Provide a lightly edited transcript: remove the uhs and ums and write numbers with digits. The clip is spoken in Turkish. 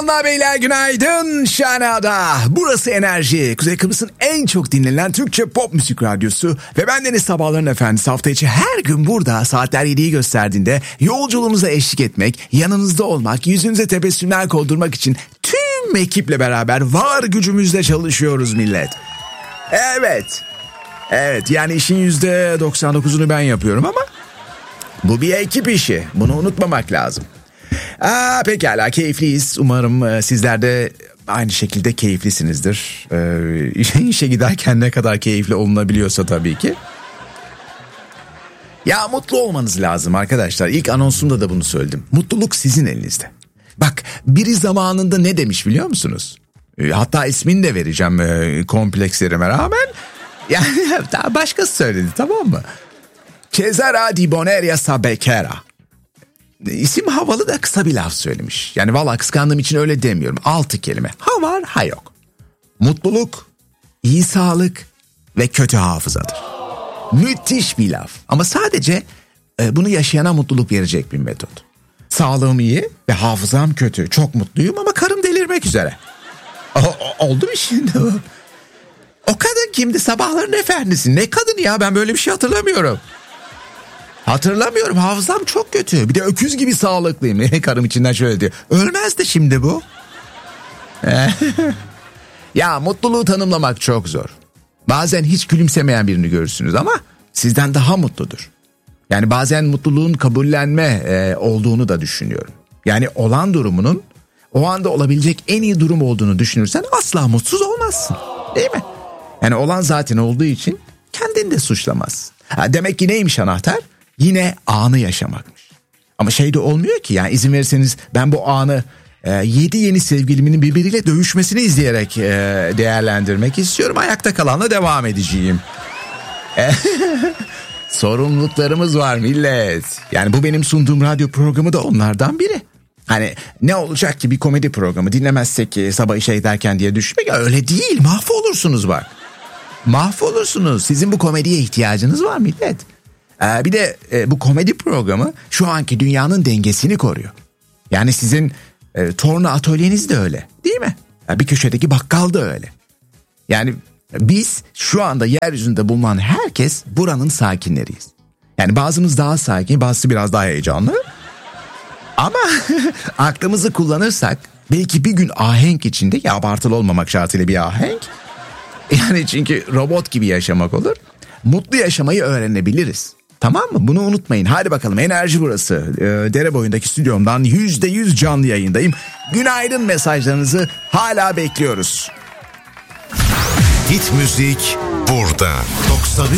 Hanımlar beyler günaydın. Şanada. Burası Enerji. Kuzey Kıbrıs'ın en çok dinlenen Türkçe pop müzik radyosu. Ve bendeniz sabahların efendisi, hafta içi her gün burada saatler 7'yi gösterdiğinde yolculuğunuza eşlik etmek, yanınızda olmak, yüzünüze tebessümler koldurmak için tüm ekiple beraber var gücümüzle çalışıyoruz millet. Evet yani işin %99'unu ben yapıyorum ama bu bir ekip işi. Bunu unutmamak lazım. Pekala, keyifliyiz. Umarım sizler de aynı şekilde keyiflisinizdir. İşe giderken ne kadar keyifli olunabiliyorsa tabii ki. Ya mutlu olmanız lazım arkadaşlar. İlk anonsumda da bunu söyledim. Mutluluk sizin elinizde. Bak, biri zamanında ne demiş biliyor musunuz? Hatta ismini de vereceğim komplekslerime rağmen. Yani daha başkası söyledi, tamam mı? Cesare di Boneria Sabekera. İsim havalı da kısa bir laf söylemiş. Yani vallahi kıskandığım için öyle demiyorum. 6 kelime. Ha var ha yok. Mutluluk, iyi sağlık ve kötü hafızadır. Müthiş bir laf. Ama sadece bunu yaşayana mutluluk verecek bir metot. Sağlığım iyi ve hafızam kötü. Çok mutluyum ama karım delirmek üzere. Oldu mu şimdi o? O kadın kimdi? Sabahların efendisi. Ne kadın ya? Ben böyle bir şey hatırlamıyorum. Hatırlamıyorum, hafızam çok kötü. Bir de öküz gibi sağlıklıyım. Karım içinden şöyle diyor. Ölmez de şimdi bu. Ya mutluluğu tanımlamak çok zor. Bazen hiç gülümsemeyen birini görürsünüz ama sizden daha mutludur. Yani bazen mutluluğun kabullenme olduğunu da düşünüyorum. Yani olan durumunun o anda olabilecek en iyi durum olduğunu düşünürsen asla mutsuz olmazsın. Değil mi? Yani olan zaten olduğu için kendini de suçlamazsın. Demek ki neymiş anahtar? Yine anı yaşamakmış. Ama şey de olmuyor ki, yani izin verirseniz ben bu anı 7 yeni sevgilimin birbiriyle dövüşmesini izleyerek değerlendirmek istiyorum. Ayakta kalanla devam edeceğim. Sorumluluklarımız var millet. Yani bu benim sunduğum radyo programı da onlardan biri. Hani ne olacak ki bir komedi programı dinlemezsek sabah işe giderken diye düşünmek, öyle değil, mahvolursunuz bak. Mahvolursunuz. Sizin bu komediye ihtiyacınız var millet. Bir de bu komedi programı şu anki dünyanın dengesini koruyor. Yani sizin torna atölyeniz de öyle, değil mi? Bir köşedeki bakkal da öyle. Yani biz şu anda yeryüzünde bulunan herkes buranın sakinleriyiz. Yani bazımız daha sakin, bazısı biraz daha heyecanlı. Ama aklımızı kullanırsak belki bir gün ahenk içinde, ya abartılı olmamak şartıyla bir ahenk. Yani çünkü robot gibi yaşamak olur. Mutlu yaşamayı öğrenebiliriz. Tamam mı? Bunu unutmayın. Hadi bakalım, Enerji burası. Dere boyundaki stüdyomdan %100 canlı yayındayım. Günaydın mesajlarınızı hala bekliyoruz. Hit müzik burada.